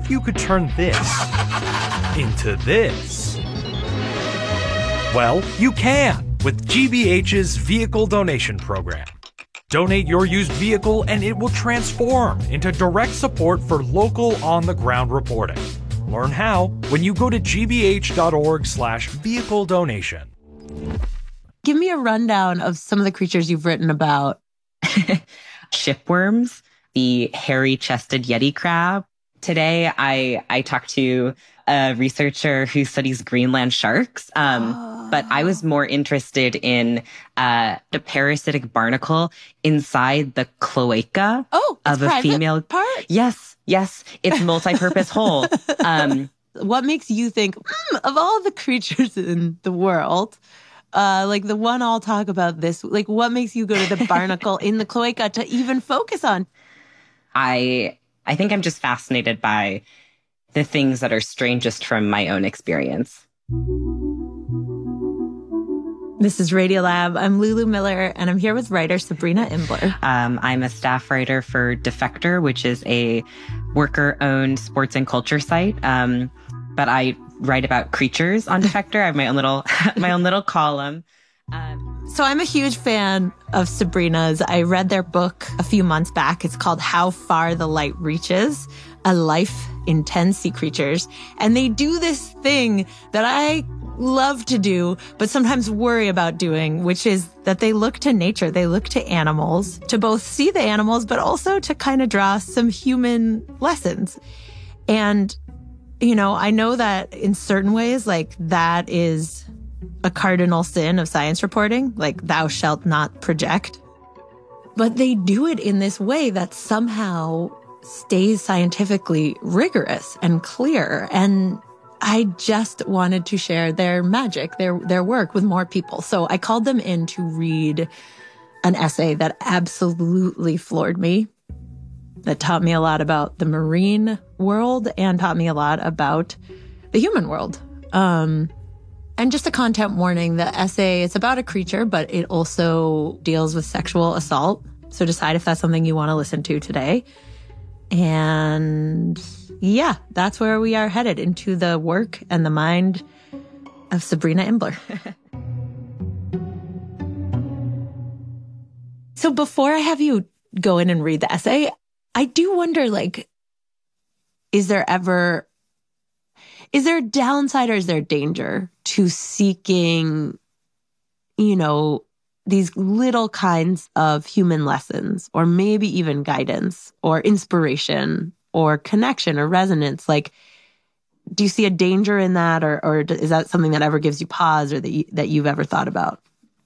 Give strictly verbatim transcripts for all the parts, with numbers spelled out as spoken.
if you could turn this into this? Well, you can with G B H's Vehicle Donation Program. Donate your used vehicle and it will transform into direct support for local on-the-ground reporting. Learn how when you go to gbh.org slash vehicle donation. Give me a rundown of some of the creatures you've written about. Shipworms, the hairy-chested Yeti crab. Today, I, I talked to a researcher who studies Greenland sharks, um, oh. but I was more interested in uh, the parasitic barnacle inside the cloaca oh, of a female part. Yes, yes, it's multi-purpose hole. Um, what makes you think mm, of all the creatures in the world? Uh, like the one I'll talk about this, like what makes you go to the barnacle in the cloaca to even focus on? I I think I'm just fascinated by the things that are strangest from my own experience. This is Radiolab. I'm Lulu Miller, and I'm here with writer Sabrina Imbler. Um, I'm a staff writer for Defector, which is a worker-owned sports and culture site. Um, but I write about creatures on Defector. I have my own little my own little column. Um, so I'm a huge fan of Sabrina's. I read their book a few months back. It's called How Far the Light Reaches, A Life in ten Sea Creatures. And they do this thing that I love to do, but sometimes worry about doing, which is that they look to nature. They look to animals to both see the animals, but also to kind of draw some human lessons. And, you know, I know that in certain ways, like that is a cardinal sin of science reporting, like thou shalt not project. But they do it in this way that somehow stays scientifically rigorous and clear. And I just wanted to share their magic, their their work with more people. So I called them in to read an essay that absolutely floored me, that taught me a lot about the marine world and taught me a lot about the human world. Um, and just a content warning, the essay is about a creature, but it also deals with sexual assault. So decide if that's something you want to listen to today. And yeah, that's where we are headed, into the work and the mind of Sabrina Imbler. So before I have you go in and read the essay, I do wonder, like, is there ever, is there a downside or is there danger to seeking, you know, these little kinds of human lessons, or maybe even guidance or inspiration or connection or resonance? Like, do you see a danger in that, or, or is that something that ever gives you pause, or that you, that you've ever thought about?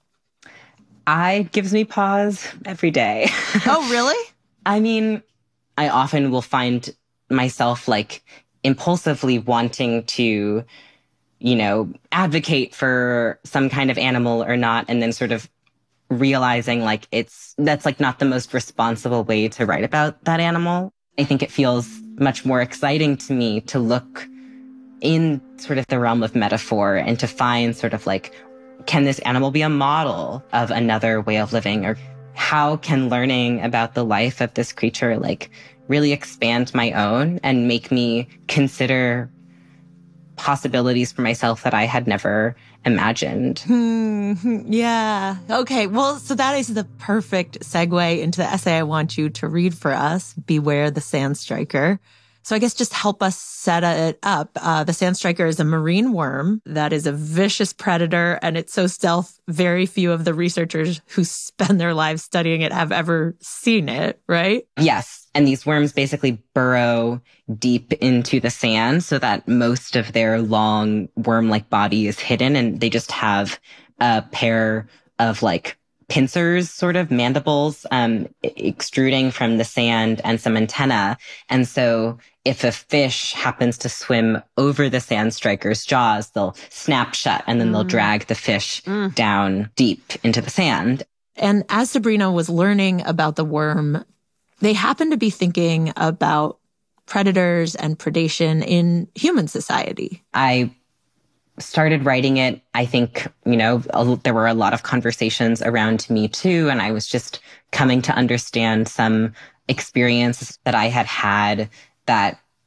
I gives me pause every day. Oh, really? I mean, I often will find myself like impulsively wanting to, you know, advocate for some kind of animal or not, and then sort of realizing like it's, that's like not the most responsible way to write about that animal. I think it feels much more exciting to me to look in sort of the realm of metaphor and to find sort of like, can this animal be a model of another way of living? Or how can learning about the life of this creature like really expand my own and make me consider possibilities for myself that I had never imagined? Hmm. Yeah. Okay. Well, so that is the perfect segue into the essay I want you to read for us, Beware the Sand Striker. So I guess just help us set it up. Uh, the sand striker is a marine worm that is a vicious predator, and it's so stealth, very few of the researchers who spend their lives studying it have ever seen it, right? Yes. And these worms basically burrow deep into the sand so that most of their long worm-like body is hidden, and they just have a pair of like pincers, sort of mandibles, um, extruding from the sand, and some antennae. And so if a fish happens to swim over the sand striker's jaws, they'll snap shut, and then mm. they'll drag the fish mm. down deep into the sand. And as Sabrina was learning about the worm, they happened to be thinking about predators and predation in human society. I started writing it, I think, you know, a, there were a lot of conversations around Me Too, and I was just coming to understand some experiences that I had had that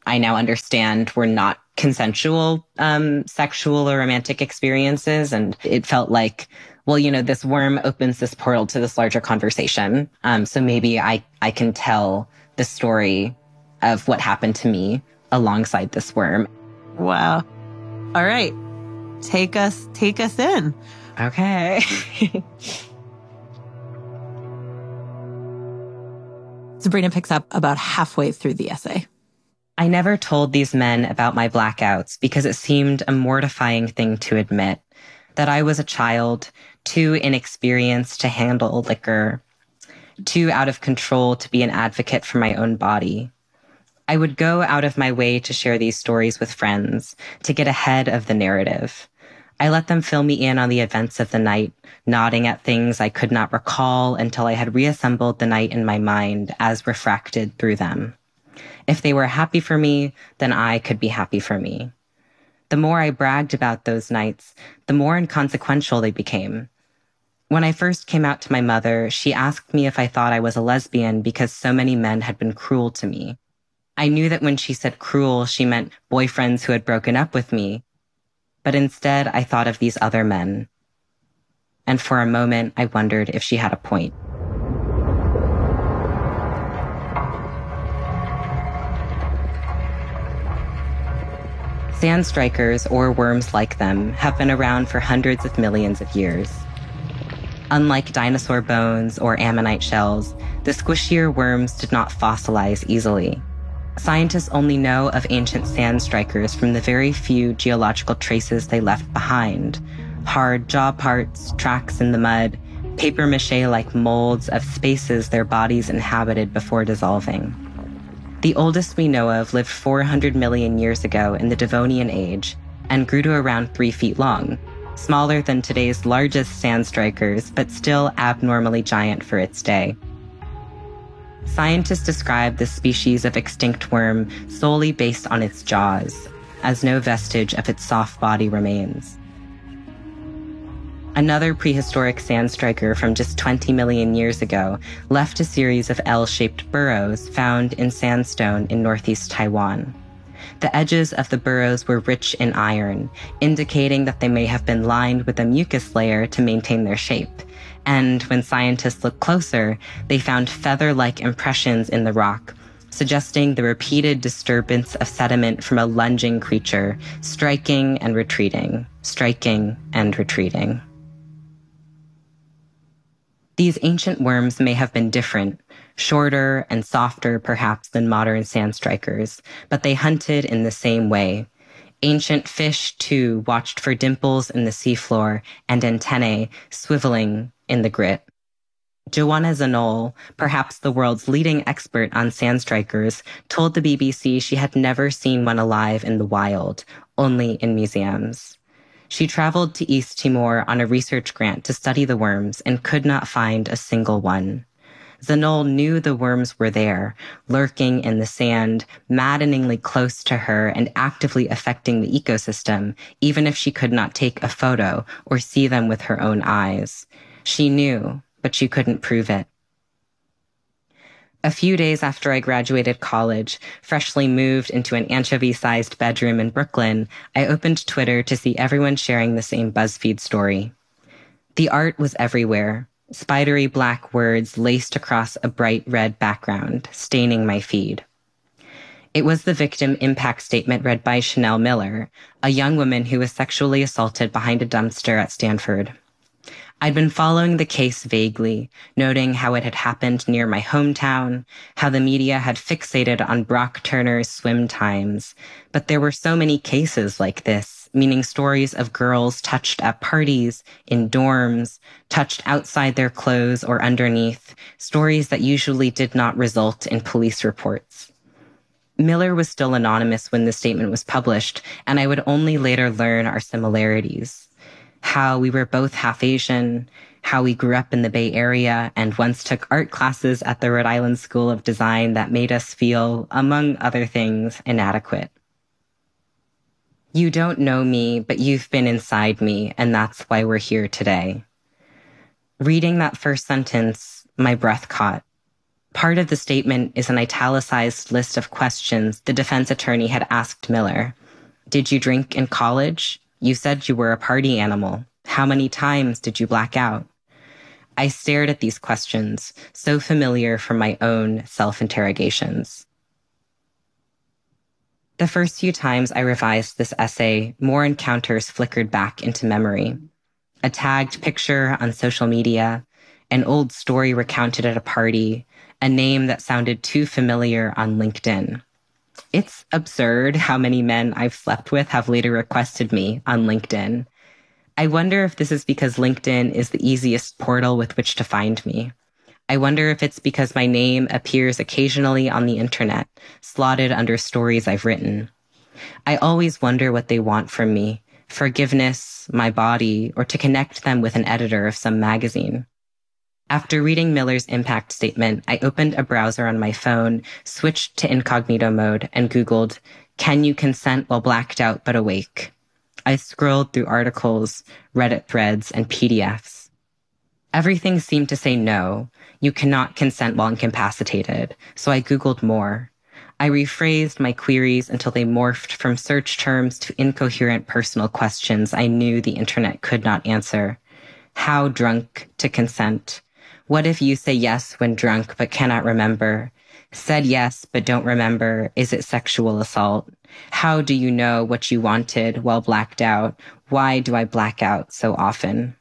I now understand were not consensual um, sexual or romantic experiences. And it felt like, well, you know, this worm opens this portal to this larger conversation. Um, so maybe I, I can tell the story of what happened to me alongside this worm. Wow. All right. Take us, take us in. Okay. Sabrina picks up about halfway through the essay. I never told these men about my blackouts because it seemed a mortifying thing to admit that I was a child, too inexperienced to handle liquor, too out of control to be an advocate for my own body. I would go out of my way to share these stories with friends, to get ahead of the narrative. I let them fill me in on the events of the night, nodding at things I could not recall until I had reassembled the night in my mind as refracted through them. If they were happy for me, then I could be happy for me. The more I bragged about those nights, the more inconsequential they became. When I first came out to my mother, she asked me if I thought I was a lesbian because so many men had been cruel to me. I knew that when she said cruel, she meant boyfriends who had broken up with me. But instead, I thought of these other men. And for a moment, I wondered if she had a point. Sand strikers, or worms like them, have been around for hundreds of millions of years. Unlike dinosaur bones or ammonite shells, the squishier worms did not fossilize easily. Scientists only know of ancient sand strikers from the very few geological traces they left behind. Hard jaw parts, tracks in the mud, papier-mâché-like molds of spaces their bodies inhabited before dissolving. The oldest we know of lived four hundred million years ago in the Devonian age and grew to around three feet long, smaller than today's largest sand strikers, but still abnormally giant for its day. Scientists describe this species of extinct worm solely based on its jaws, as no vestige of its soft body remains. Another prehistoric sand striker from just twenty million years ago left a series of L-shaped burrows found in sandstone in northeast Taiwan. The edges of the burrows were rich in iron, indicating that they may have been lined with a mucus layer to maintain their shape. And when scientists looked closer, they found feather-like impressions in the rock, suggesting the repeated disturbance of sediment from a lunging creature, striking and retreating, striking and retreating. These ancient worms may have been different, shorter and softer perhaps than modern sand strikers, but they hunted in the same way. Ancient fish, too, watched for dimples in the seafloor and antennae swiveling in the grit. Joanna Zanol, perhaps the world's leading expert on sand strikers, told the B B C she had never seen one alive in the wild, only in museums. She traveled to East Timor on a research grant to study the worms and could not find a single one. Zanol knew the worms were there, lurking in the sand, maddeningly close to her and actively affecting the ecosystem, even if she could not take a photo or see them with her own eyes. She knew, but she couldn't prove it. A few days after I graduated college, freshly moved into an anchovy-sized bedroom in Brooklyn, I opened Twitter to see everyone sharing the same BuzzFeed story. The art was everywhere, spidery black words laced across a bright red background, staining my feed. It was the victim impact statement read by Chanel Miller, a young woman who was sexually assaulted behind a dumpster at Stanford. I'd been following the case vaguely, noting how it had happened near my hometown, how the media had fixated on Brock Turner's swim times. But there were so many cases like this, meaning stories of girls touched at parties, in dorms, touched outside their clothes or underneath, stories that usually did not result in police reports. Miller was still anonymous when the statement was published, and I would only later learn our similarities. How we were both half Asian, how we grew up in the Bay Area and once took art classes at the Rhode Island School of Design that made us feel, among other things, inadequate. You don't know me, but you've been inside me, and that's why we're here today. Reading that first sentence, my breath caught. Part of the statement is an italicized list of questions the defense attorney had asked Miller. Did you drink in college? You said you were a party animal. How many times did you black out? I stared at these questions, so familiar from my own self-interrogations. The first few times I revised this essay, more encounters flickered back into memory. A tagged picture on social media, an old story recounted at a party, a name that sounded too familiar on LinkedIn. It's absurd how many men I've slept with have later requested me on LinkedIn. I wonder if this is because LinkedIn is the easiest portal with which to find me. I wonder if it's because my name appears occasionally on the internet, slotted under stories I've written. I always wonder what they want from me, forgiveness, my body, or to connect them with an editor of some magazine. After reading Miller's impact statement, I opened a browser on my phone, switched to incognito mode, and Googled, "Can you consent while blacked out but awake?" I scrolled through articles, Reddit threads, and P D Fs. Everything seemed to say no, you cannot consent while incapacitated, so I Googled more. I rephrased my queries until they morphed from search terms to incoherent personal questions I knew the internet could not answer. How drunk to consent? What if you say yes when drunk but cannot remember? Said yes but don't remember. Is it sexual assault? How do you know what you wanted while blacked out? Why do I black out so often?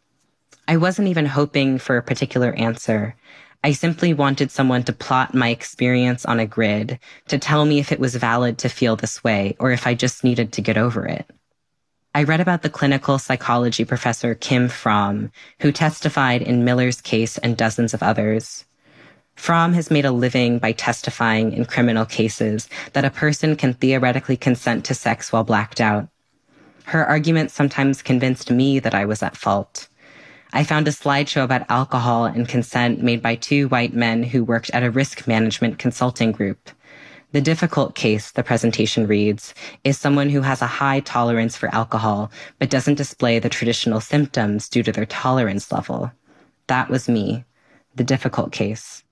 I wasn't even hoping for a particular answer. I simply wanted someone to plot my experience on a grid, to tell me if it was valid to feel this way or if I just needed to get over it. I read about the clinical psychology professor Kim Fromm, who testified in Miller's case and dozens of others. Fromm has made a living by testifying in criminal cases that a person can theoretically consent to sex while blacked out. Her arguments sometimes convinced me that I was at fault. I found a slideshow about alcohol and consent made by two white men who worked at a risk management consulting group. The difficult case, the presentation reads, is someone who has a high tolerance for alcohol but doesn't display the traditional symptoms due to their tolerance level. That was me, the difficult case.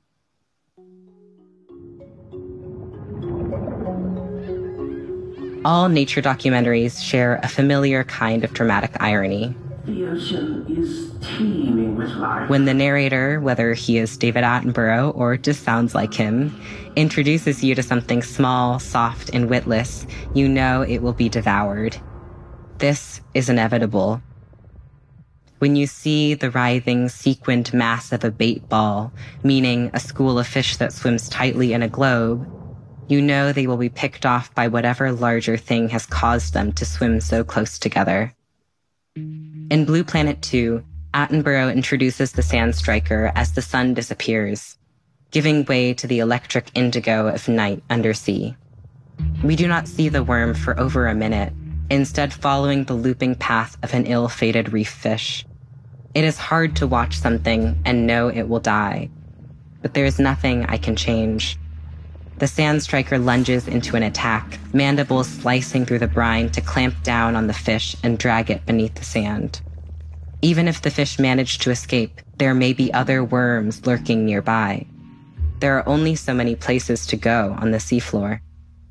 All nature documentaries share a familiar kind of dramatic irony. The ocean is teeming with life. When the narrator, whether he is David Attenborough or just sounds like him, introduces you to something small, soft, and witless, you know it will be devoured. This is inevitable. When you see the writhing, sequined mass of a bait ball, meaning a school of fish that swims tightly in a globe, you know they will be picked off by whatever larger thing has caused them to swim so close together. In Blue Planet two, Attenborough introduces the Sand Striker as the sun disappears, giving way to the electric indigo of night undersea. We do not see the worm for over a minute, instead following the looping path of an ill-fated reef fish. It is hard to watch something and know it will die, but there is nothing I can change. The Sand Striker lunges into an attack, mandibles slicing through the brine to clamp down on the fish and drag it beneath the sand. Even if the fish manage to escape, there may be other worms lurking nearby. There are only so many places to go on the seafloor.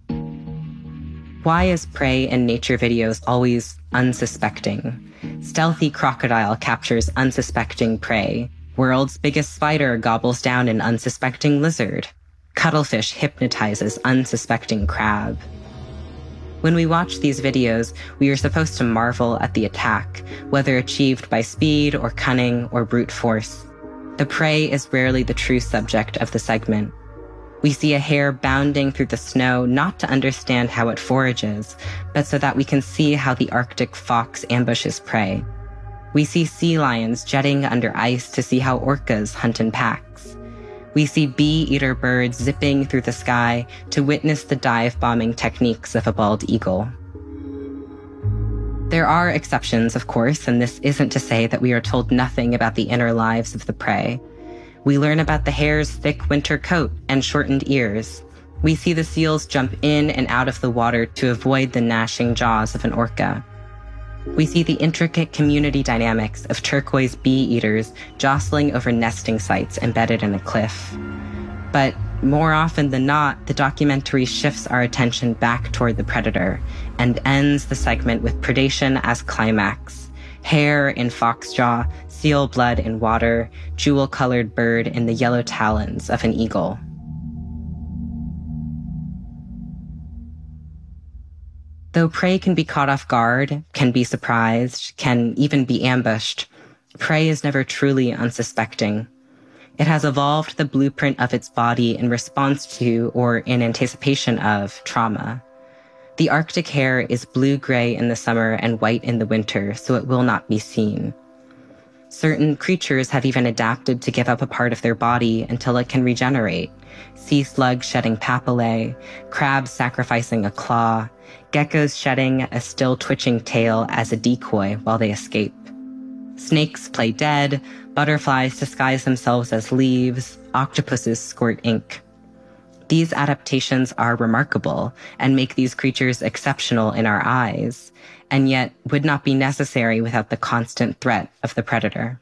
Why is prey in nature videos always unsuspecting? Stealthy crocodile captures unsuspecting prey. World's biggest spider gobbles down an unsuspecting lizard. Cuttlefish hypnotizes unsuspecting crab. When we watch these videos, we are supposed to marvel at the attack, whether achieved by speed or cunning or brute force. The prey is rarely the true subject of the segment. We see a hare bounding through the snow not to understand how it forages, but so that we can see how the Arctic fox ambushes prey. We see sea lions jetting under ice to see how orcas hunt in packs. We see bee-eater birds zipping through the sky to witness the dive-bombing techniques of a bald eagle. There are exceptions, of course, and this isn't to say that we are told nothing about the inner lives of the prey. We learn about the hare's thick winter coat and shortened ears. We see the seals jump in and out of the water to avoid the gnashing jaws of an orca. We see the intricate community dynamics of turquoise bee-eaters jostling over nesting sites embedded in a cliff. But more often than not, the documentary shifts our attention back toward the predator and ends the segment with predation as climax. Hair in foxjaw, seal blood in water, jewel-colored bird in the yellow talons of an eagle. Though prey can be caught off guard, can be surprised, can even be ambushed, prey is never truly unsuspecting. It has evolved the blueprint of its body in response to or in anticipation of trauma. The Arctic hare is blue-gray in the summer and white in the winter, so it will not be seen. Certain creatures have even adapted to give up a part of their body until it can regenerate. Sea slugs shedding papillae, crabs sacrificing a claw, geckos shedding a still twitching tail as a decoy while they escape. Snakes play dead, butterflies disguise themselves as leaves, octopuses squirt ink. These adaptations are remarkable and make these creatures exceptional in our eyes, and yet would not be necessary without the constant threat of the predator.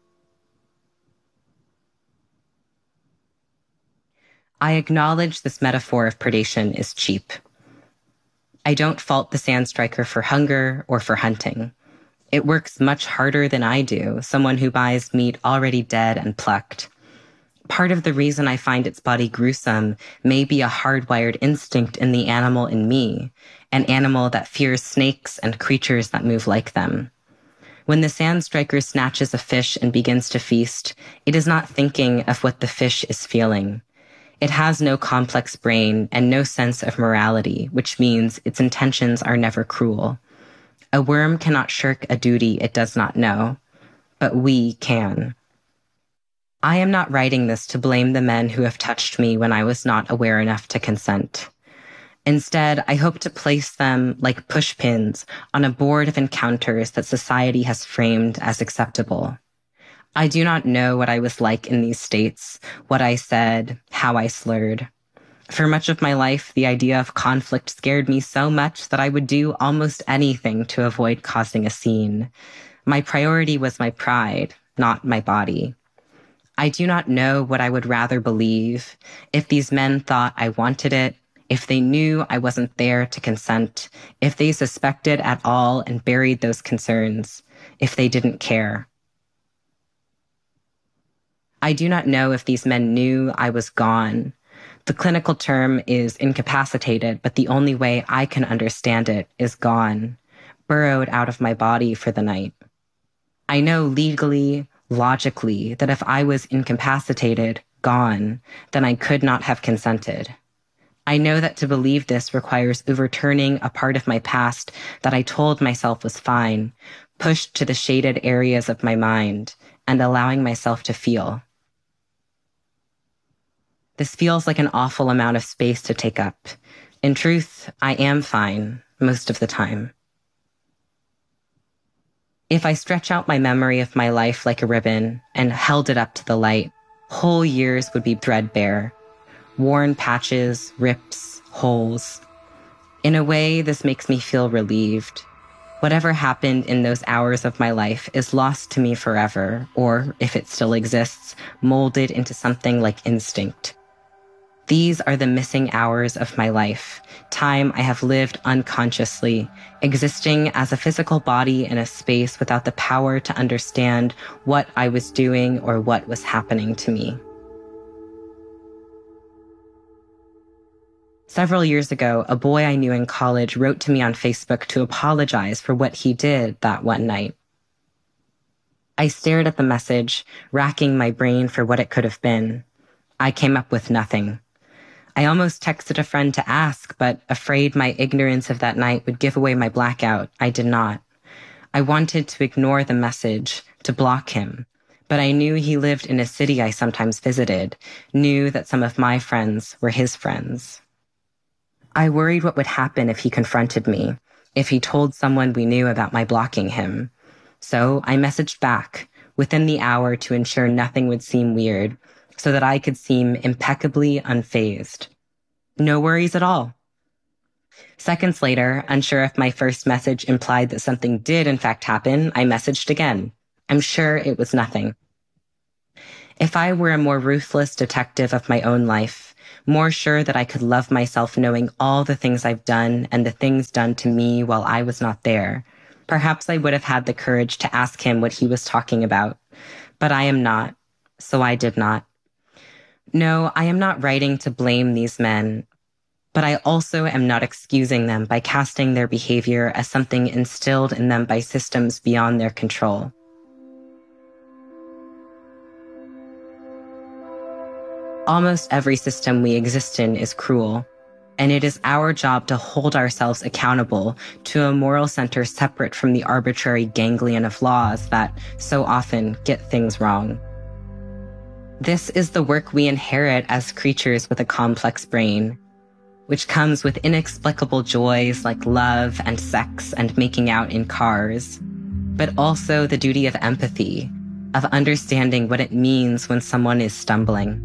I acknowledge this metaphor of predation is cheap. I don't fault the sand striker for hunger or for hunting. It works much harder than I do, someone who buys meat already dead and plucked. Part of the reason I find its body gruesome may be a hardwired instinct in the animal in me, an animal that fears snakes and creatures that move like them. When the sand striker snatches a fish and begins to feast, it is not thinking of what the fish is feeling. It has no complex brain and no sense of morality, which means its intentions are never cruel. A worm cannot shirk a duty it does not know, but we can. I am not writing this to blame the men who have touched me when I was not aware enough to consent. Instead, I hope to place them like pushpins on a board of encounters that society has framed as acceptable. I do not know what I was like in these states, what I said, how I slurred. For much of my life, the idea of conflict scared me so much that I would do almost anything to avoid causing a scene. My priority was my pride, not my body. I do not know what I would rather believe, if these men thought I wanted it, if they knew I wasn't there to consent, if they suspected at all and buried those concerns, if they didn't care. I do not know if these men knew I was gone. The clinical term is incapacitated, but the only way I can understand it is gone, burrowed out of my body for the night. I know legally, logically, that if I was incapacitated, gone, then I could not have consented. I know that to believe this requires overturning a part of my past that I told myself was fine, pushed to the shaded areas of my mind, and allowing myself to feel. This feels like an awful amount of space to take up. In truth, I am fine most of the time. If I stretch out my memory of my life like a ribbon and held it up to the light, whole years would be threadbare. Worn patches, rips, holes. In a way, this makes me feel relieved. Whatever happened in those hours of my life is lost to me forever, or, if it still exists, molded into something like instinct. These are the missing hours of my life, time I have lived unconsciously, existing as a physical body in a space without the power to understand what I was doing or what was happening to me. Several years ago, a boy I knew in college wrote to me on Facebook to apologize for what he did that one night. I stared at the message, racking my brain for what it could have been. I came up with nothing. I almost texted a friend to ask, but afraid my ignorance of that night would give away my blackout, I did not. I wanted to ignore the message, to block him, but I knew he lived in a city I sometimes visited, knew that some of my friends were his friends. I worried what would happen if he confronted me, if he told someone we knew about my blocking him. So I messaged back within the hour to ensure nothing would seem weird, so that I could seem impeccably unfazed. No worries at all. Seconds later, unsure if my first message implied that something did in fact happen, I messaged again. I'm sure it was nothing. If I were a more ruthless detective of my own life, more sure that I could love myself knowing all the things I've done and the things done to me while I was not there, perhaps I would have had the courage to ask him what he was talking about. But I am not, so I did not. No, I am not writing to blame these men, but I also am not excusing them by casting their behavior as something instilled in them by systems beyond their control. Almost every system we exist in is cruel, and it is our job to hold ourselves accountable to a moral center separate from the arbitrary ganglion of laws that so often get things wrong. This is the work we inherit as creatures with a complex brain, which comes with inexplicable joys like love and sex and making out in cars, but also the duty of empathy, of understanding what it means when someone is stumbling.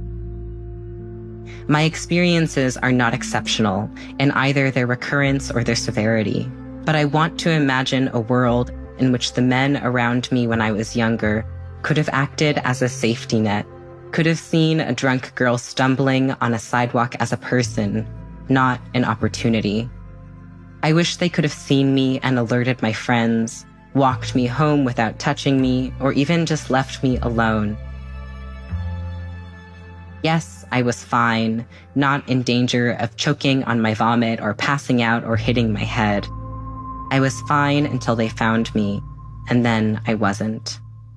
My experiences are not exceptional in either their recurrence or their severity, but I want to imagine a world in which the men around me when I was younger could have acted as a safety net, could have seen a drunk girl stumbling on a sidewalk as a person, not an opportunity. I wish they could have seen me and alerted my friends, walked me home without touching me, or even just left me alone. Yes, I was fine, not in danger of choking on my vomit or passing out or hitting my head. I was fine until they found me, and then I wasn't.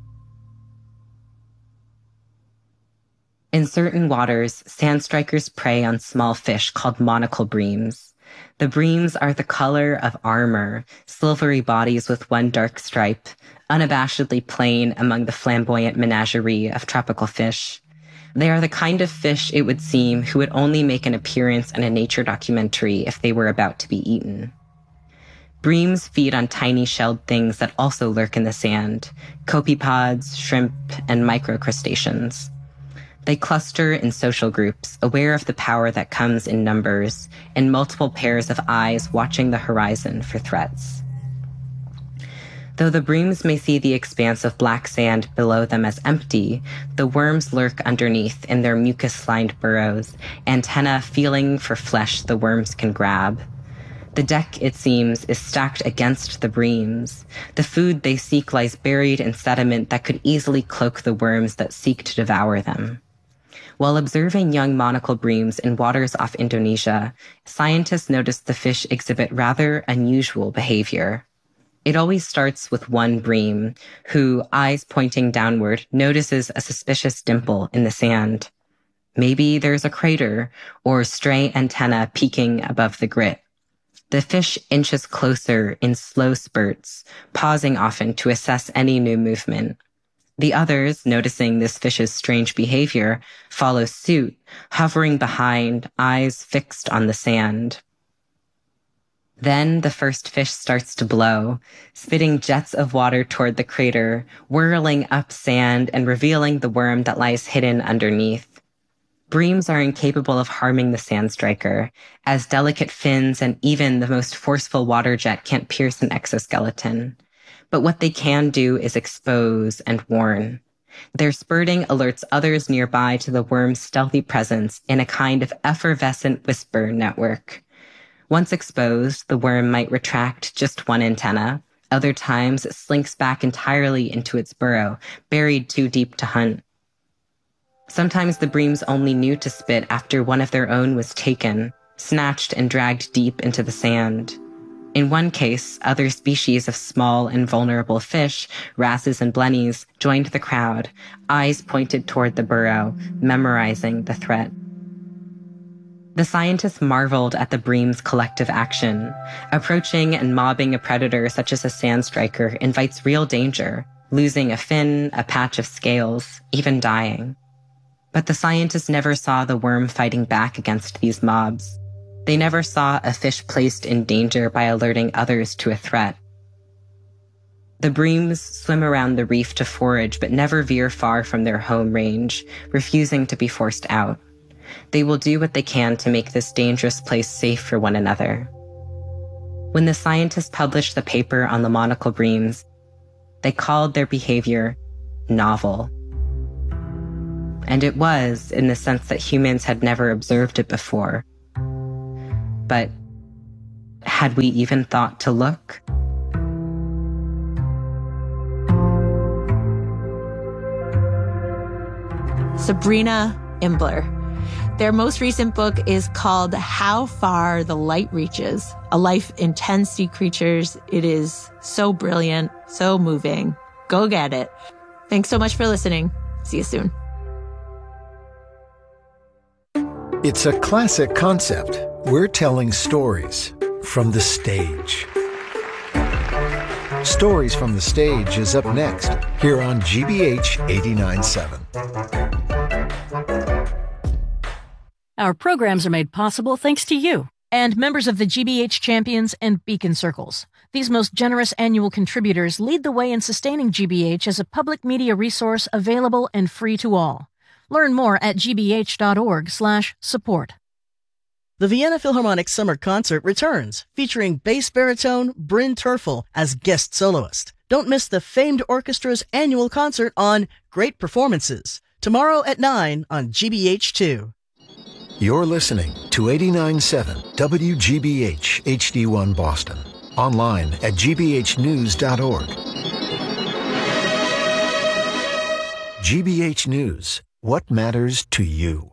In certain waters, sand strikers prey on small fish called monocle breams. The breams are the color of armor, silvery bodies with one dark stripe, unabashedly plain among the flamboyant menagerie of tropical fish. They are the kind of fish, it would seem, who would only make an appearance in a nature documentary if they were about to be eaten. Breams feed on tiny shelled things that also lurk in the sand, copepods, shrimp, and microcrustaceans. They cluster in social groups, aware of the power that comes in numbers, and multiple pairs of eyes watching the horizon for threats. Though the breams may see the expanse of black sand below them as empty, the worms lurk underneath in their mucus-lined burrows, antennae feeling for flesh the worms can grab. The deck, it seems, is stacked against the breams. The food they seek lies buried in sediment that could easily cloak the worms that seek to devour them. While observing young monocle breams in waters off Indonesia, scientists noticed the fish exhibit rather unusual behavior. It always starts with one bream, who, eyes pointing downward, notices a suspicious dimple in the sand. Maybe there's a crater or stray antenna peeking above the grit. The fish inches closer in slow spurts, pausing often to assess any new movement. The others, noticing this fish's strange behavior, follow suit, hovering behind, eyes fixed on the sand. Then the first fish starts to blow, spitting jets of water toward the crater, whirling up sand and revealing the worm that lies hidden underneath. Breams are incapable of harming the sand striker, as delicate fins and even the most forceful water jet can't pierce an exoskeleton. But what they can do is expose and warn. Their spurting alerts others nearby to the worm's stealthy presence in a kind of effervescent whisper network. Once exposed, the worm might retract just one antenna. Other times, it slinks back entirely into its burrow, buried too deep to hunt. Sometimes the breams only knew to spit after one of their own was taken, snatched and dragged deep into the sand. In one case, other species of small and vulnerable fish, wrasses and blennies, joined the crowd, eyes pointed toward the burrow, memorizing the threat. The scientists marveled at the bream's collective action. Approaching and mobbing a predator such as a sand striker invites real danger, losing a fin, a patch of scales, even dying. But the scientists never saw the worm fighting back against these mobs. They never saw a fish placed in danger by alerting others to a threat. The breams swim around the reef to forage but never veer far from their home range, refusing to be forced out. They will do what they can to make this dangerous place safe for one another. When the scientists published the paper on the monocle breams, they called their behavior novel. And it was, in the sense that humans had never observed it before. But had we even thought to look? Sabrina Imbler. Their most recent book is called How Far the Light Reaches, A Life in ten Sea Creatures. It is so brilliant, so moving. Go get it. Thanks so much for listening. See you soon. It's a classic concept. We're telling stories from the stage. Stories from the Stage is up next here on G B H eighty-nine point seven. Our programs are made possible thanks to you and members of the G B H Champions and Beacon Circles. These most generous annual contributors lead the way in sustaining G B H as a public media resource available and free to all. Learn more at gbh.org slash support. The Vienna Philharmonic Summer Concert returns, featuring bass baritone Bryn Terfel as guest soloist. Don't miss the famed orchestra's annual concert on Great Performances, tomorrow at nine on G B H two. You're listening to eighty-nine point seven W G B H H D one Boston. Online at g b h news dot org. G B H News. What matters to you?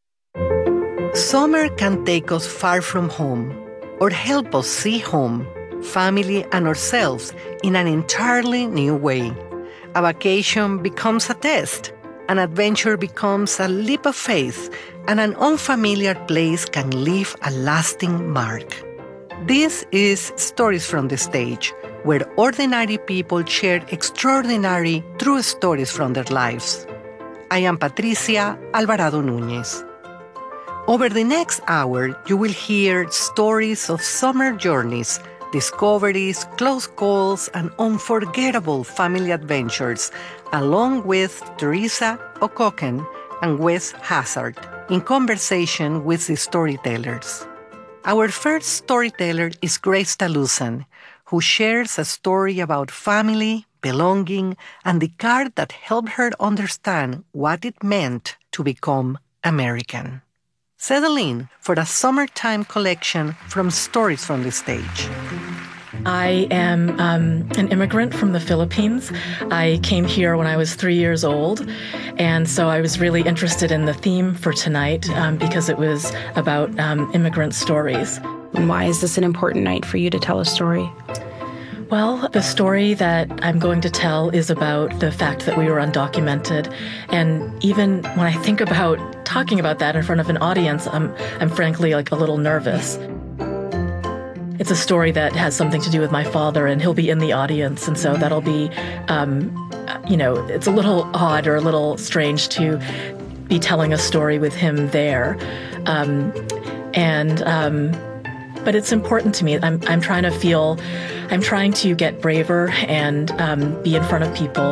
Summer can take us far from home or help us see home, family, and ourselves in an entirely new way. A vacation becomes a test, an adventure becomes a leap of faith, and an unfamiliar place can leave a lasting mark. This is Stories from the Stage, where ordinary people share extraordinary, true stories from their lives. I am Patricia Alvarado Núñez. Over the next hour, you will hear stories of summer journeys, discoveries, close calls, and unforgettable family adventures, along with Teresa O'Cocken and Wes Hazard, in conversation with the storytellers. Our first storyteller is Grace Talusan, who shares a story about family, belonging, and the card that helped her understand what it meant to become American. Settle in for a summertime collection from Stories from the Stage. I am um, an immigrant from the Philippines. I came here when I was three years old, and so I was really interested in the theme for tonight um, because it was about um, immigrant stories. And why is this an important night for you to tell a story? Well, the story that I'm going to tell is about the fact that we were undocumented. And even when I think about talking about that in front of an audience, I'm, I'm frankly like a little nervous. It's a story that has something to do with my father, and he'll be in the audience. And so that'll be, um, you know, it's a little odd or a little strange to be telling a story with him there. Um, and, um, but it's important to me. I'm, I'm trying to feel, I'm trying to get braver and um, be in front of people.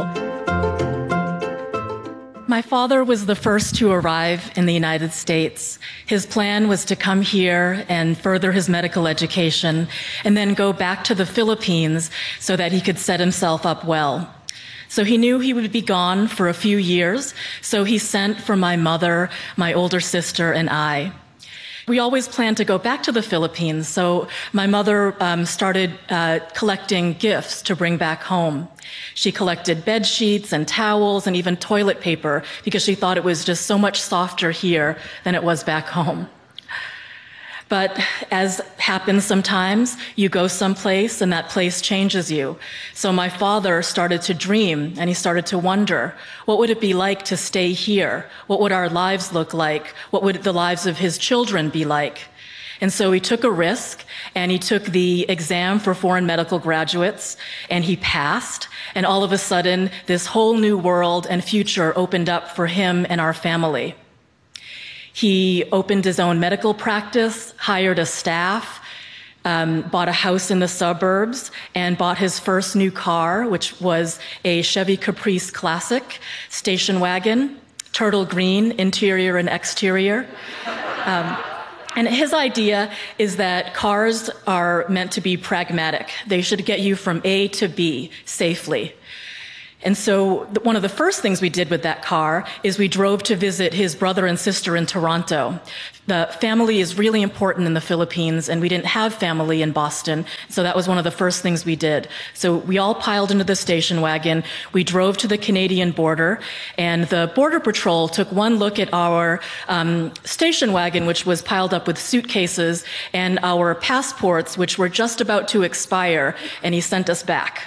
My father was the first to arrive in the United States. His plan was to come here and further his medical education and then go back to the Philippines so that he could set himself up well. So he knew he would be gone for a few years, so he sent for my mother, my older sister, and I. We always planned to go back to the Philippines, so my mother um, started uh, collecting gifts to bring back home. She collected bed sheets and towels and even toilet paper because she thought it was just so much softer here than it was back home. But as happens sometimes, you go someplace and that place changes you. So my father started to dream and he started to wonder, what would it be like to stay here? What would our lives look like? What would the lives of his children be like? And so he took a risk and he took the exam for foreign medical graduates and he passed. And all of a sudden, this whole new world and future opened up for him and our family. He opened his own medical practice, hired a staff, um, bought a house in the suburbs, and bought his first new car, which was a Chevy Caprice Classic station wagon, turtle green, interior and exterior. Um, and his idea is that cars are meant to be pragmatic. They should get you from A to B safely. And so th- one of the first things we did with that car is we drove to visit his brother and sister in Toronto. The family is really important in the Philippines, and we didn't have family in Boston, so that was one of the first things we did. So we all piled into the station wagon. We drove to the Canadian border, and the Border Patrol took one look at our um, station wagon, which was piled up with suitcases, and our passports, which were just about to expire, and he sent us back.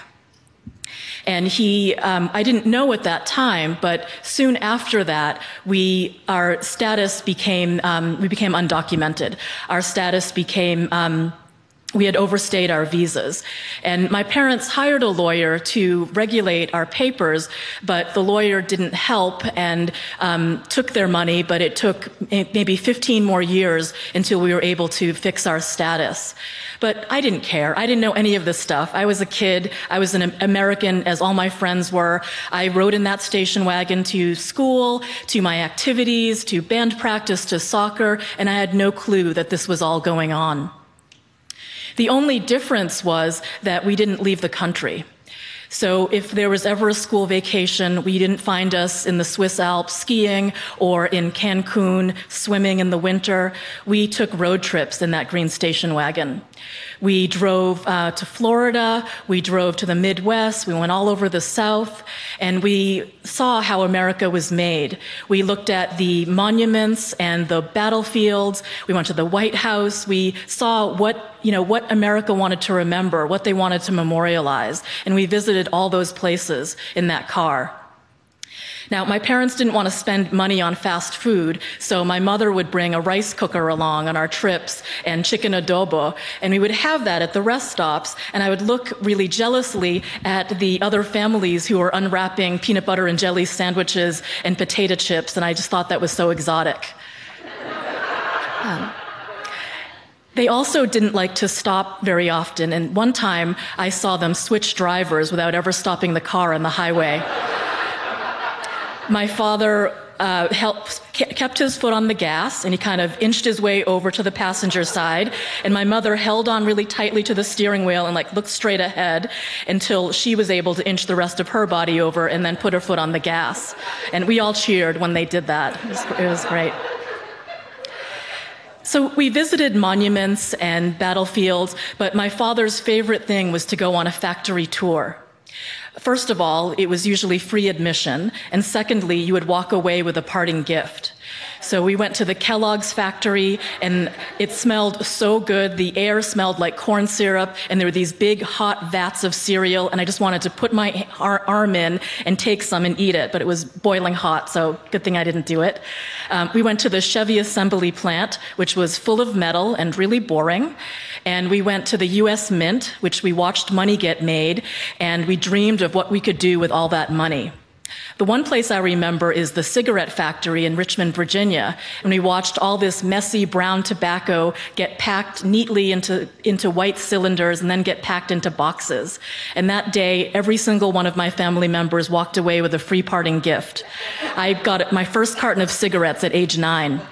And he, um, I didn't know at that time, but soon after that, we, our status became, um, we became undocumented. Our status became, um, we had overstayed our visas. And my parents hired a lawyer to regulate our papers, but the lawyer didn't help and um, took their money, but it took maybe fifteen more years until we were able to fix our status. But I didn't care. I didn't know any of this stuff. I was a kid. I was an American, as all my friends were. I rode in that station wagon to school, to my activities, to band practice, to soccer, and I had no clue that this was all going on. The only difference was that we didn't leave the country. So if there was ever a school vacation, we didn't find us in the Swiss Alps skiing or in Cancun swimming in the winter. We took road trips in that green station wagon. We drove uh, to Florida, we drove to the Midwest, we went all over the South, and we saw how America was made. We looked at the monuments and the battlefields, we went to the White House, we saw what, you know, what America wanted to remember, what they wanted to memorialize, and we visited all those places in that car. Now, my parents didn't want to spend money on fast food, so my mother would bring a rice cooker along on our trips and chicken adobo, and we would have that at the rest stops, and I would look really jealously at the other families who were unwrapping peanut butter and jelly sandwiches and potato chips, and I just thought that was so exotic. Um, They also didn't like to stop very often, and one time I saw them switch drivers without ever stopping the car on the highway. My father uh, helped, kept his foot on the gas, and he kind of inched his way over to the passenger side, and my mother held on really tightly to the steering wheel and like looked straight ahead until she was able to inch the rest of her body over and then put her foot on the gas. And we all cheered when they did that. It was, it was great. So we visited monuments and battlefields, but my father's favorite thing was to go on a factory tour. First of all, it was usually free admission, and secondly, you would walk away with a parting gift. So we went to the Kellogg's factory, and it smelled so good. The air smelled like corn syrup, and there were these big hot vats of cereal, and I just wanted to put my arm in and take some and eat it, but it was boiling hot, so good thing I didn't do it. Um, we went to the Chevy assembly plant, which was full of metal and really boring, and we went to the U S Mint, which we watched money get made, and we dreamed of what we could do with all that money. The one place I remember is the cigarette factory in Richmond, Virginia, and we watched all this messy brown tobacco get packed neatly into, into white cylinders and then get packed into boxes. And that day, every single one of my family members walked away with a free parting gift. I got my first carton of cigarettes at age nine.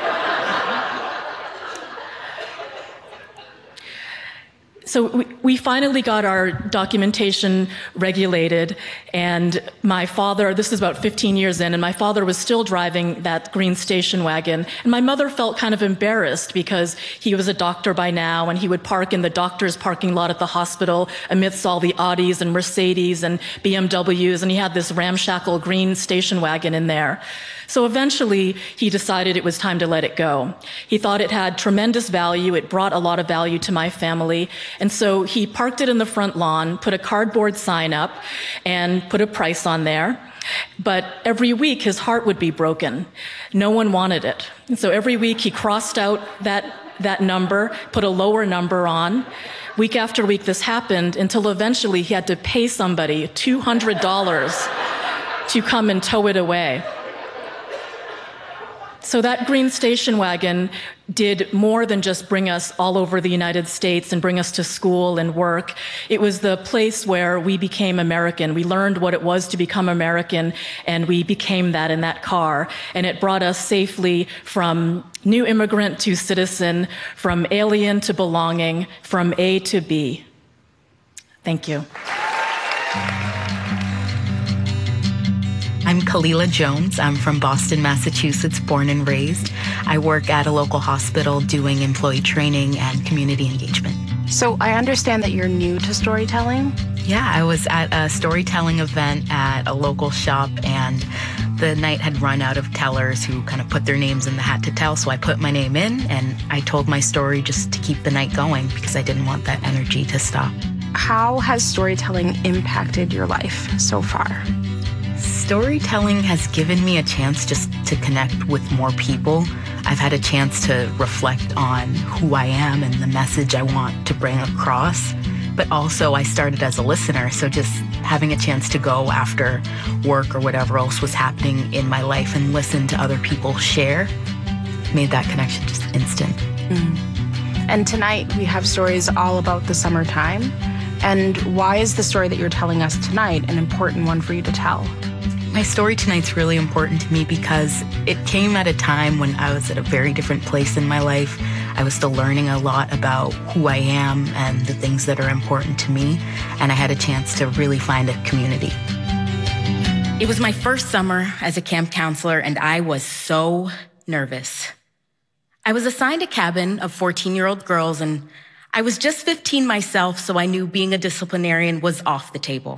So we, we finally got our documentation regulated, and my father, this is about fifteen years in, and my father was still driving that green station wagon, and my mother felt kind of embarrassed because he was a doctor by now, and he would park in the doctor's parking lot at the hospital amidst all the Audis and Mercedes and B M Ws, and he had this ramshackle green station wagon in there. So eventually, he decided it was time to let it go. He thought it had tremendous value. It brought a lot of value to my family. And so he parked it in the front lawn, put a cardboard sign up, and put a price on there. But every week, his heart would be broken. No one wanted it. And so every week, he crossed out that, that number, put a lower number on. Week after week, this happened until eventually he had to pay somebody two hundred dollars to come and tow it away. So that green station wagon did more than just bring us all over the United States and bring us to school and work. It was the place where we became American. We learned what it was to become American, and we became that in that car. And it brought us safely from new immigrant to citizen, from alien to belonging, from A to B. Thank you. I'm Kalila Jones. I'm from Boston, Massachusetts, born and raised. I work at a local hospital doing employee training and community engagement. So I understand that you're new to storytelling? Yeah, I was at a storytelling event at a local shop, and the night had run out of tellers who kind of put their names in the hat to tell, so I put my name in, and I told my story just to keep the night going because I didn't want that energy to stop. How has storytelling impacted your life so far? Storytelling has given me a chance just to connect with more people. I've had a chance to reflect on who I am and the message I want to bring across. But also I started as a listener, so just having a chance to go after work or whatever else was happening in my life and listen to other people share made that connection just instant. Mm. And tonight we have stories all about the summertime. And why is the story that you're telling us tonight an important one for you to tell? My story tonight's really important to me because it came at a time when I was at a very different place in my life. I was still learning a lot about who I am and the things that are important to me, and I had a chance to really find a community. It was my first summer as a camp counselor, and I was so nervous. I was assigned a cabin of fourteen-year-old girls, and I was just fifteen myself, so I knew being a disciplinarian was off the table.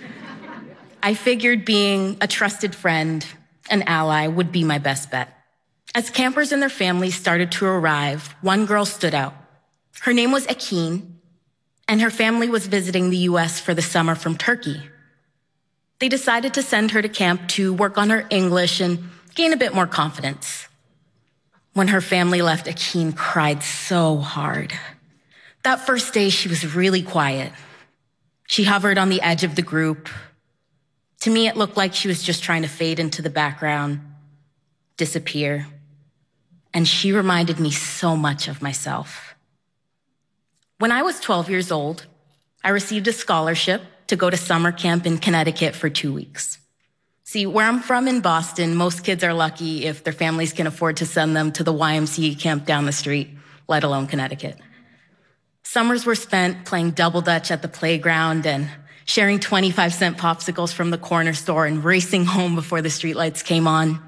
I figured being a trusted friend, an ally, would be my best bet. As campers and their families started to arrive, one girl stood out. Her name was Akeen, and her family was visiting the U S for the summer from Turkey. They decided to send her to camp to work on her English and gain a bit more confidence. When her family left, Akeen cried so hard. That first day, she was really quiet. She hovered on the edge of the group. To me, it looked like she was just trying to fade into the background, disappear. And she reminded me so much of myself. When I was twelve years old, I received a scholarship to go to summer camp in Connecticut for two weeks. See, where I'm from in Boston, most kids are lucky if their families can afford to send them to the Y M C A camp down the street, let alone Connecticut. Summers were spent playing double dutch at the playground and sharing twenty-five cent popsicles from the corner store and racing home before the streetlights came on.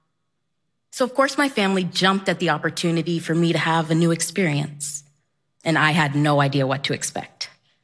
So of course my family jumped at the opportunity for me to have a new experience, and I had no idea what to expect.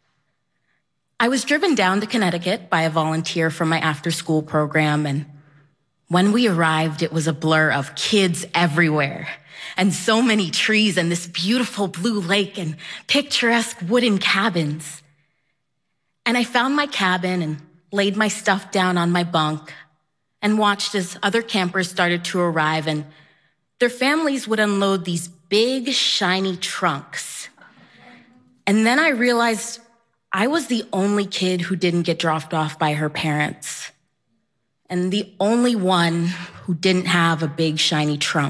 I was driven down to Connecticut by a volunteer from my after-school program, and when we arrived, it was a blur of kids everywhere, and so many trees and this beautiful blue lake and picturesque wooden cabins. And I found my cabin and laid my stuff down on my bunk and watched as other campers started to arrive, and their families would unload these big, shiny trunks. And then I realized I was the only kid who didn't get dropped off by her parents, and the only one who didn't have a big, shiny trunk.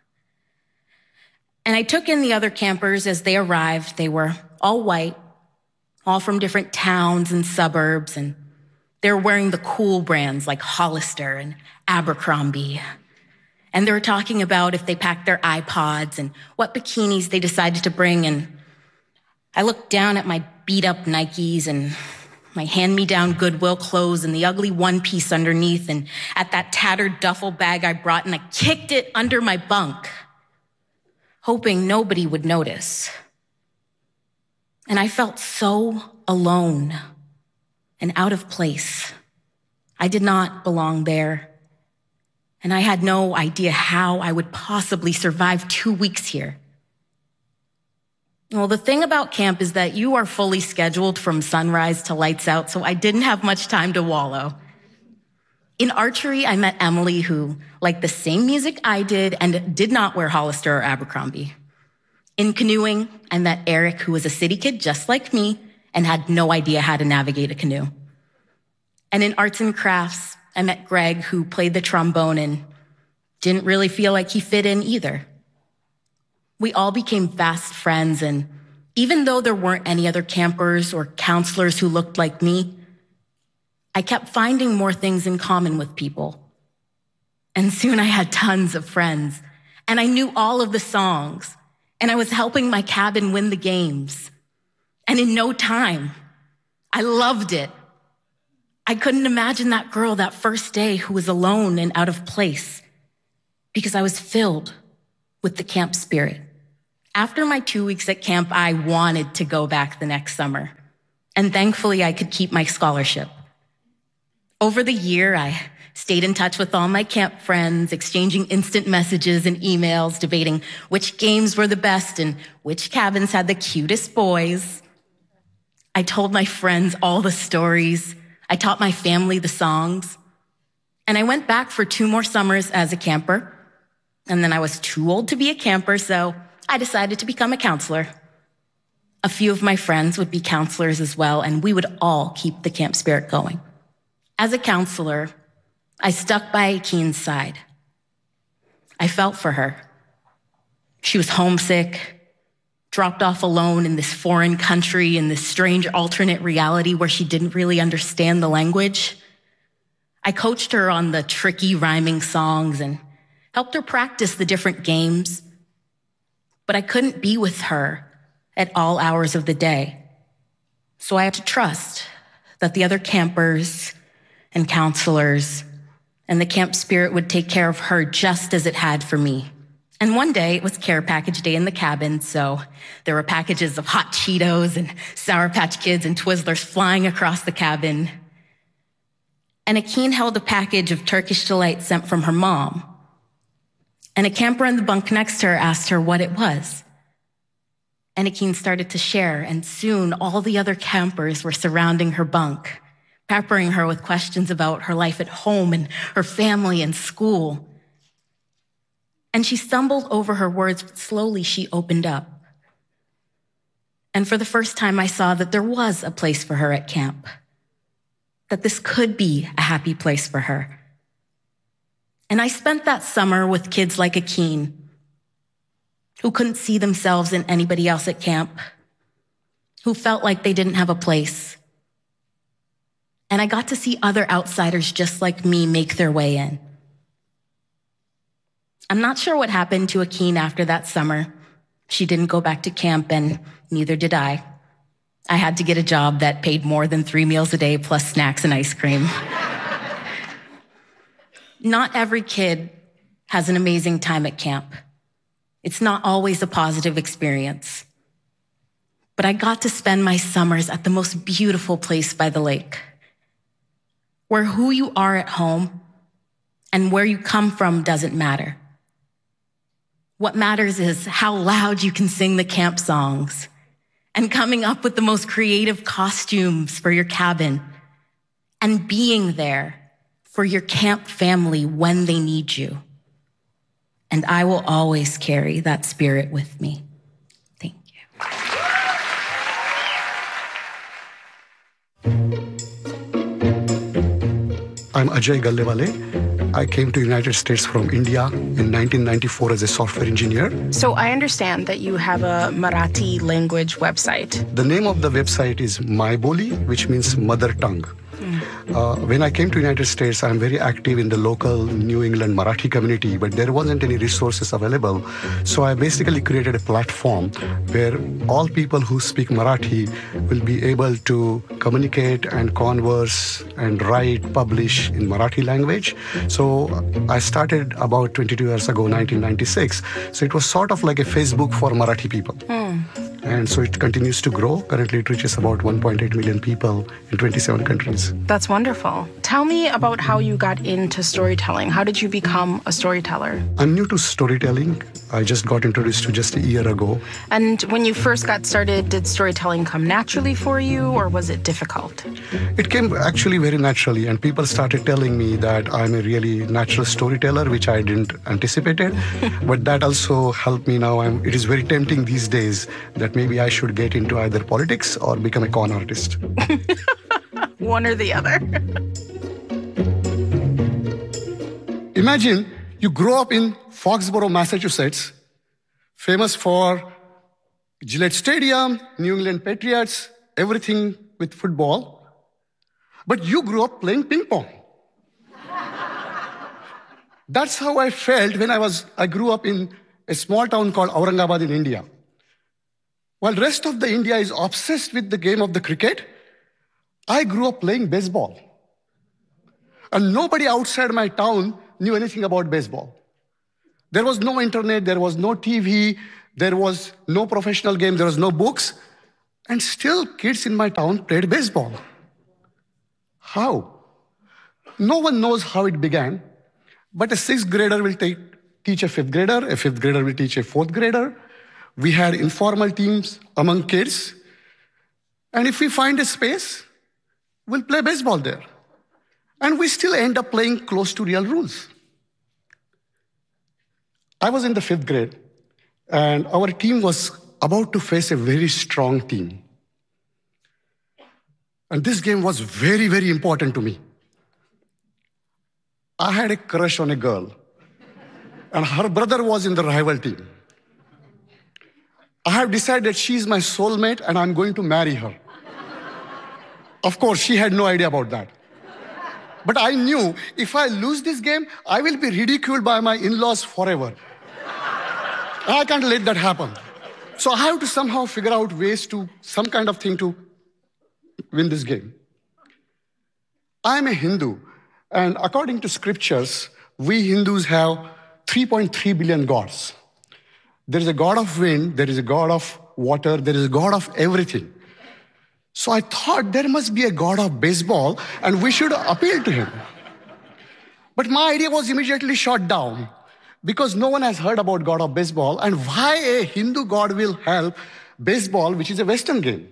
And I took in the other campers as they arrived. They were all white, all from different towns and suburbs, and they were wearing the cool brands like Hollister and Abercrombie. And they were talking about if they packed their iPods and what bikinis they decided to bring. And I looked down at my beat-up Nikes and my hand-me-down Goodwill clothes and the ugly one-piece underneath, and at that tattered duffel bag I brought, and I kicked it under my bunk, hoping nobody would notice. And I felt so alone and out of place. I did not belong there. And I had no idea how I would possibly survive two weeks here. Well, the thing about camp is that you are fully scheduled from sunrise to lights out, so I didn't have much time to wallow. In archery, I met Emily, who liked the same music I did and did not wear Hollister or Abercrombie. In canoeing, I met Eric, who was a city kid just like me and had no idea how to navigate a canoe. And in arts and crafts, I met Greg, who played the trombone and didn't really feel like he fit in either. We all became fast friends, and even though there weren't any other campers or counselors who looked like me, I kept finding more things in common with people. And soon I had tons of friends, and I knew all of the songs, and I was helping my cabin win the games. And in no time, I loved it. I couldn't imagine that girl that first day who was alone and out of place because I was filled with the camp spirit. After my two weeks at camp, I wanted to go back the next summer. And thankfully, I could keep my scholarship. Over the year, I stayed in touch with all my camp friends, exchanging instant messages and emails, debating which games were the best and which cabins had the cutest boys. I told my friends all the stories. I taught my family the songs. And I went back for two more summers as a camper. And then I was too old to be a camper, so I decided to become a counselor. A few of my friends would be counselors as well, and we would all keep the camp spirit going. As a counselor, I stuck by Akeen's side. I felt for her. She was homesick, dropped off alone in this foreign country, in this strange alternate reality where she didn't really understand the language. I coached her on the tricky rhyming songs and helped her practice the different games. But I couldn't be with her at all hours of the day. So I had to trust that the other campers and counselors and the camp spirit would take care of her just as it had for me. And one day it was care package day in the cabin, so there were packages of hot Cheetos and Sour Patch Kids and Twizzlers flying across the cabin. And Akeen held a package of Turkish Delight sent from her mom. And a camper in the bunk next to her asked her what it was. And Akeen started to share, and soon all the other campers were surrounding her bunk, peppering her with questions about her life at home and her family and school. And she stumbled over her words, but slowly she opened up. And for the first time, I saw that there was a place for her at camp, that this could be a happy place for her. And I spent that summer with kids like Akeen, who couldn't see themselves in anybody else at camp, who felt like they didn't have a place. And I got to see other outsiders just like me make their way in. I'm not sure what happened to Akeen after that summer. She didn't go back to camp, and neither did I. I had to get a job that paid more than three meals a day plus snacks and ice cream. Not every kid has an amazing time at camp. It's not always a positive experience. But I got to spend my summers at the most beautiful place by the lake, where who you are at home and where you come from doesn't matter. What matters is how loud you can sing the camp songs and coming up with the most creative costumes for your cabin and being there for your camp family when they need you. And I will always carry that spirit with me. Thank you. I'm Ajay Gallewale. I came to the United States from India in nineteen ninety-four as a software engineer. So I understand that you have a Marathi language website. The name of the website is MyBoli, which means mother tongue. Uh, when I came to the United States, I'm very active in the local New England Marathi community, but there wasn't any resources available. So I basically created a platform where all people who speak Marathi will be able to communicate and converse and write, publish in Marathi language. So I started about twenty-two years ago, nineteen ninety-six. So it was sort of like a Facebook for Marathi people. Mm. And so it continues to grow. Currently, it reaches about one point eight million people in twenty-seven countries. That's wonderful. Tell me about how you got into storytelling. How did you become a storyteller? I'm new to storytelling. I just got introduced to just a year ago. And when you first got started, did storytelling come naturally for you, or was it difficult? It came actually very naturally, and people started telling me that I'm a really natural storyteller, which I didn't anticipate it. But that also helped me now. I'm, it is very tempting these days that maybe I should get into either politics or become a con artist. One or the other. Imagine you grow up in Foxborough, Massachusetts, famous for Gillette Stadium, New England Patriots, everything with football. But you grew up playing ping pong. That's how I felt when I was, I grew up in a small town called Aurangabad in India. While the rest of the India is obsessed with the game of the cricket, I grew up playing baseball. And nobody outside my town knew anything about baseball. There was no internet, there was no T V, there was no professional game, there was no books. And still kids in my town played baseball. How? No one knows how it began, but a sixth grader will take, teach a fifth grader, a fifth grader will teach a fourth grader. We had informal teams among kids. And if we find a space, we'll play baseball there. And we still end up playing close to real rules. I was in the fifth grade, and our team was about to face a very strong team. And this game was very, very important to me. I had a crush on a girl, and her brother was in the rival team. I have decided she's my soulmate, and I'm going to marry her. Of course, she had no idea about that. But I knew if I lose this game, I will be ridiculed by my in-laws forever. I can't let that happen. So I have to somehow figure out ways to, some kind of thing to win this game. I am a Hindu, and according to scriptures, we Hindus have three point three billion gods. There is a god of wind, there is a god of water, there is a god of everything. So I thought there must be a god of baseball, and we should appeal to him. But my idea was immediately shot down, because no one has heard about God of baseball, and why a Hindu God will help baseball, which is a Western game.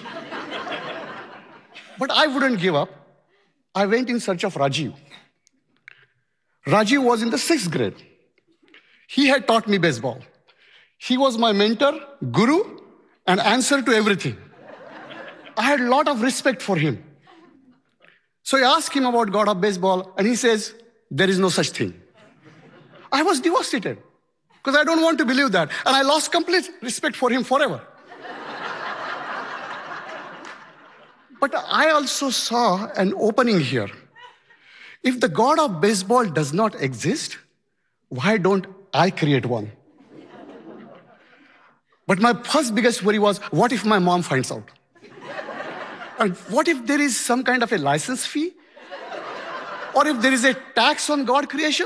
But I wouldn't give up. I went in search of Rajiv. Rajiv was in the sixth grade. He had taught me baseball. He was my mentor, guru, and answer to everything. I had a lot of respect for him. So I asked him about God of baseball, and he says, there is no such thing. I was devastated because I don't want to believe that. And I lost complete respect for him forever. But I also saw an opening here. If the god of baseball does not exist, why don't I create one? But my first biggest worry was, what if my mom finds out? And what if there is some kind of a license fee? Or if there is a tax on God creation?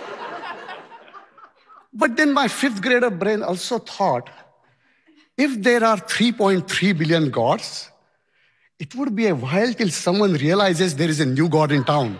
But then my fifth grader brain also thought, if there are three point three billion gods, it would be a while till someone realizes there is a new god in town.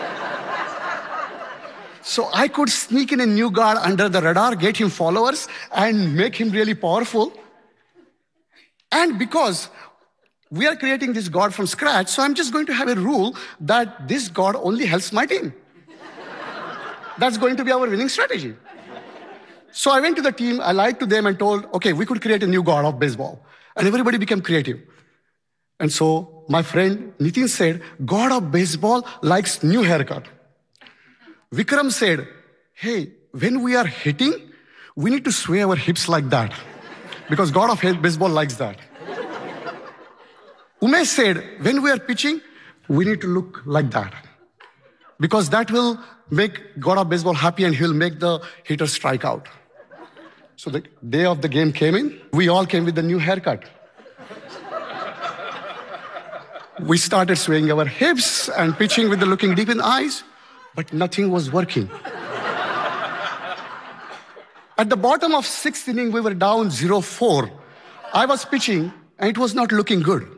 So I could sneak in a new god under the radar, get him followers, and make him really powerful. And because we are creating this god from scratch, so I'm just going to have a rule that this god only helps my team. That's going to be our winning strategy. So I went to the team, I lied to them and told, okay, we could create a new god of baseball. And everybody became creative. And so my friend Nitin said, god of baseball likes new haircut. Vikram said, hey, when we are hitting, we need to sway our hips like that. Because god of baseball likes that. Umesh said, when we are pitching, we need to look like that. Because that will make god of baseball happy and he'll make the hitter strike out. So the day of the game came in, we all came with a new haircut. We started swaying our hips and pitching with the looking deep in the eyes, but nothing was working. At the bottom of sixth inning, we were down zero four. I was pitching and it was not looking good.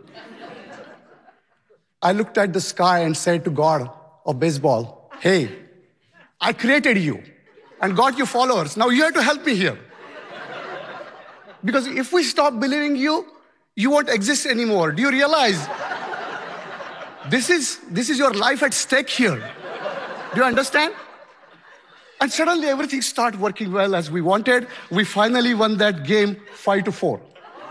I looked at the sky and said to God of baseball, hey, I created you and got you followers. Now you have to help me here. Because if we stop believing you, you won't exist anymore. Do you realize? This is, this is your life at stake here. Do you understand? And suddenly everything started working well as we wanted. We finally won that game five to four.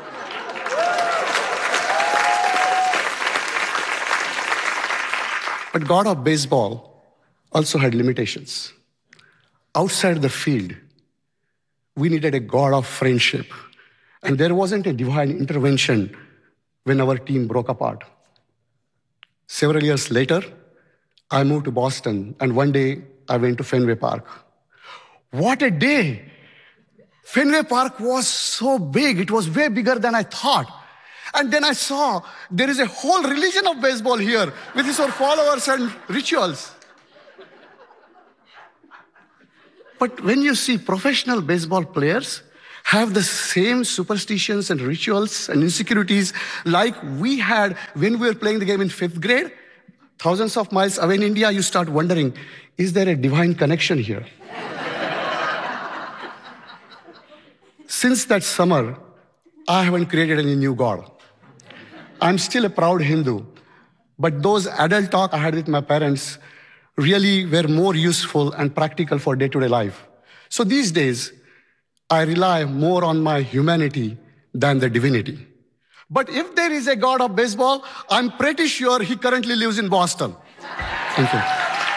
But God of baseball also had limitations. Outside the field, we needed a God of friendship. And there wasn't a divine intervention when our team broke apart. Several years later, I moved to Boston, and one day I went to Fenway Park. What a day! Fenway Park was so big, it was way bigger than I thought. And then I saw there is a whole religion of baseball here with its own followers and rituals. But when you see professional baseball players have the same superstitions and rituals and insecurities like we had when we were playing the game in fifth grade, thousands of miles away in India, you start wondering, is there a divine connection here? Since that summer, I haven't created any new God. I'm still a proud Hindu, but those adult talk I had with my parents really were more useful and practical for day-to-day life. So these days, I rely more on my humanity than the divinity. But if there is a God of baseball, I'm pretty sure he currently lives in Boston. Thank you.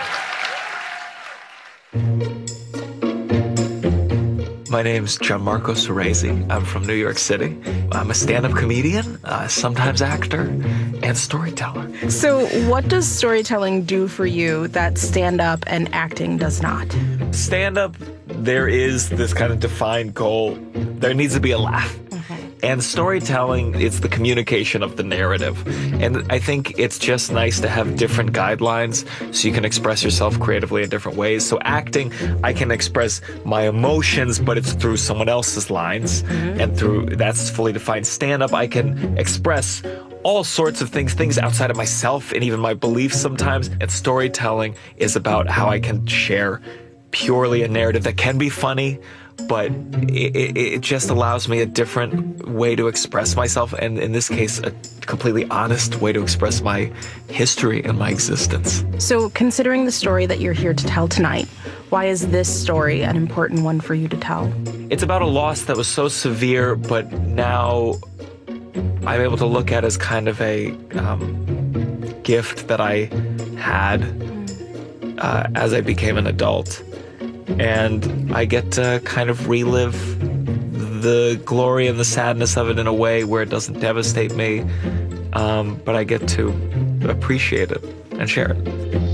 My name's Gianmarco Ceresi. I'm from New York City. I'm a stand-up comedian, uh, sometimes actor, and storyteller. So what does storytelling do for you that stand-up and acting does not? Stand-up, there is this kind of defined goal. There needs to be a laugh. And storytelling, it's the communication of the narrative. And I think it's just nice to have different guidelines so you can express yourself creatively in different ways. So acting, I can express my emotions, but it's through someone else's lines. Mm-hmm. And through, that's fully defined. Stand-up, I can express all sorts of things, things outside of myself and even my beliefs sometimes. And storytelling is about how I can share purely a narrative that can be funny, but it, it, it just allows me a different way to express myself, and in this case, a completely honest way to express my history and my existence. So considering the story that you're here to tell tonight, why is this story an important one for you to tell? It's about a loss that was so severe, but now I'm able to look at as kind of a um, gift that I had uh, as I became an adult. And I get to kind of relive the glory and the sadness of it in a way where it doesn't devastate me, um, but I get to appreciate it and share it.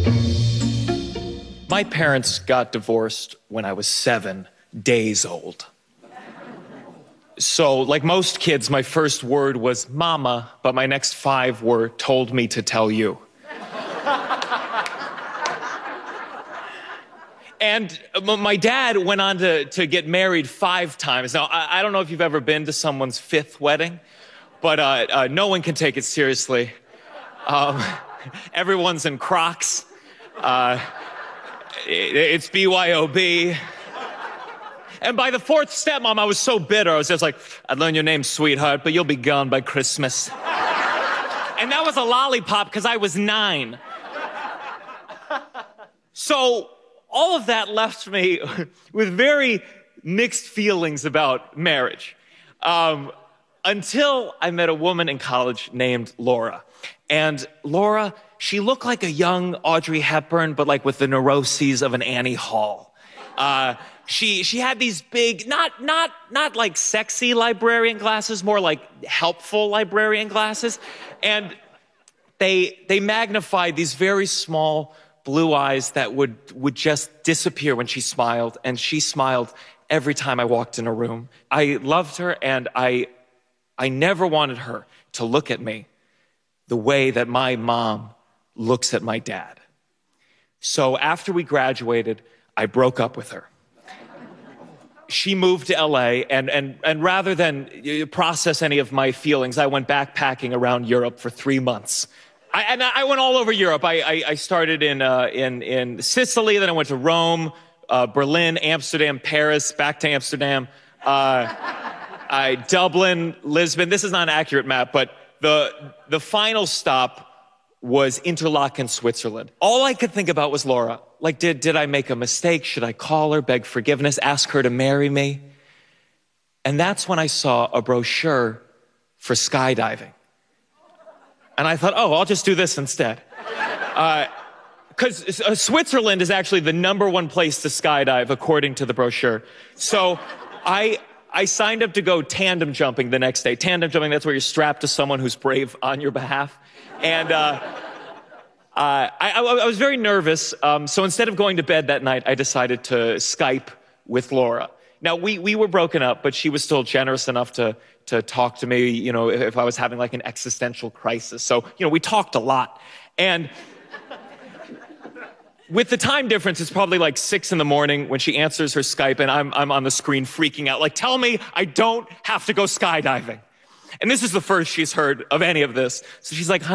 My parents got divorced when I was seven days old. So, like most kids, my first word was mama, but my next five were told me to tell you. And my dad went on to, to get married five times. Now, I, I don't know if you've ever been to someone's fifth wedding, but uh, uh, no one can take it seriously. Um, everyone's in Crocs. Uh, it, it's B Y O B. And by the fourth stepmom, I was so bitter. I was just like, I'd learn your name, sweetheart, but you'll be gone by Christmas. And that was a lollipop because I was nine. So all of that left me with very mixed feelings about marriage. Um, until I met a woman in college named Laura. And Laura, she looked like a young Audrey Hepburn, but like with the neuroses of an Annie Hall. Uh, she, she had these big, not, not, not like sexy librarian glasses, more like helpful librarian glasses. And they, they magnified these very small blue eyes that would, would just disappear when she smiled. And she smiled every time I walked in a room. I loved her, and I, I never wanted her to look at me the way that my mom looks at my dad. So after we graduated, I broke up with her. She moved to L A, and, and, and rather than process any of my feelings, I went backpacking around Europe for three months. I, and I went all over Europe. I, I, I started in, uh, in, in Sicily, then I went to Rome, uh, Berlin, Amsterdam, Paris, back to Amsterdam, uh, I, Dublin, Lisbon. This is not an accurate map, but the, the final stop was Interlaken, Switzerland. All I could think about was Laura. Like, did, did I make a mistake? Should I call her, beg forgiveness, ask her to marry me? And that's when I saw a brochure for skydiving. And I thought, oh, I'll just do this instead. Because uh, uh, Switzerland is actually the number one place to skydive, according to the brochure. So I, I signed up to go tandem jumping the next day. Tandem jumping, that's where you're strapped to someone who's brave on your behalf. And uh, uh, I, I, I was very nervous. Um, so instead of going to bed that night, I decided to Skype with Laura. Now, we, we were broken up, but she was still generous enough to, to talk to me, you know, if, if I was having like an existential crisis. So, you know, we talked a lot. And with the time difference, it's probably like six in the morning when she answers her Skype, and I'm, I'm on the screen freaking out. Like, tell me I don't have to go skydiving. And this is the first she's heard of any of this. So she's like, honey,